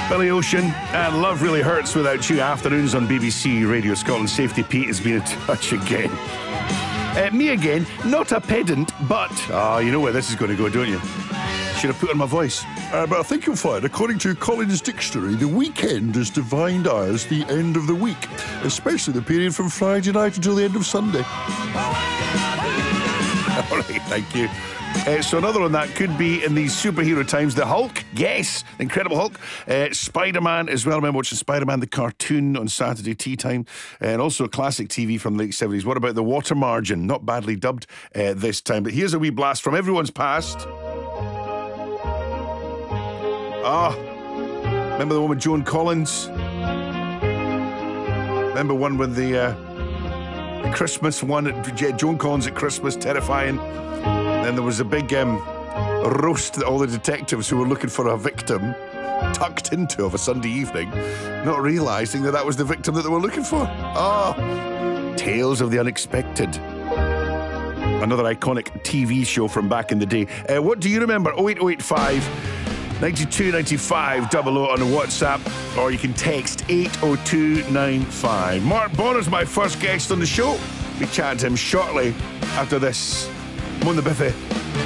Billy Ocean and Love Really Hurts Without You. Afternoons on BBC Radio Scotland. Safety Pete has been in touch again. Me again, not a pedant, but you know where this is going to go, don't you? Should have put on my voice. But I think you'll find, according to Collins Dictionary, the weekend is defined as the end of the week, especially the period from Friday night until the end of Sunday. All right, thank you. So another one that could be in these superhero times. The Hulk, yes, the Incredible Hulk. Spider-Man as well. I remember watching Spider-Man the cartoon on Saturday tea time, and also a classic TV from the late 70s. What about The Water Margin? Not badly dubbed this time, but here's a wee blast from everyone's past. Remember the one with Joan Collins? Remember one with the Christmas one, Joan Collins at Christmas, terrifying. Then there was a big roast that all the detectives who were looking for a victim tucked into of a Sunday evening, not realising that that was the victim that they were looking for. Tales of the Unexpected. Another iconic TV show from back in the day. What do you remember? 08085 92 95 00 on the WhatsApp, or you can text 80295. Mark Bonner's my first guest on the show. We chat to him shortly after this. Mon the Biffy.